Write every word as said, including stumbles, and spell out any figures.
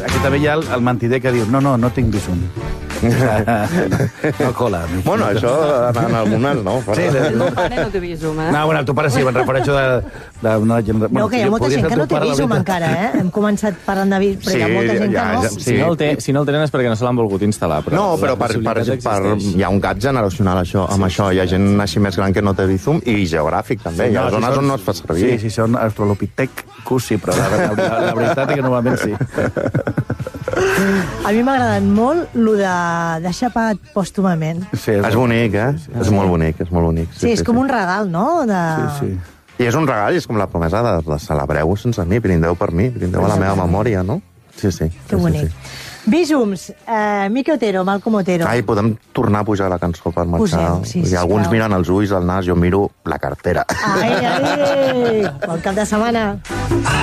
aquí també hi ha el, el mentider que diu no, no, no tinc visum. No cola. Bueno, això en algunes no. Però... Sí, El meu pare no té visum, eh? no, bueno, el teu pare sí, me'n refereixo de... de una gent... No, bueno, que hi ha molta gent que no té visum encara, eh? Hem començat parlant de visum, però Sí, hi ha molta gent ja, que no. ja, Si no, el té, si no el tenen és perquè no se l'han volgut instal·lar. Però No, però per, per, per, hi ha un gap generacional això, amb això. Hi ha gent així més gran que no té visum i geogràfic, també. Hi ha no, zones si on no es fa servir. Sí, sí, són australopitecus, sí, però la, la, la, la veritat és que normalment sí. A mi m'ha agradat molt lo de deixar pagat pòstumament. Sí, És bonic, eh? Sí, és molt bonic, és molt bonic. Sí, és com un regal, no? De... Sí, sí. I és un regal, i és com la promesa de, de celebreu sense mi, brindeu per mi, brindeu a la meva memòria, no? Sí, sí. Que bonic. Sí, sí. Visums, eh, Miqui Otero, Malcom Otero. Ai, podem tornar a pujar la cançó per marxar. Posem, sí, I sisplau. alguns miren els ulls, el nas, jo miro la cartera. Ai, ai, bon cap de setmana.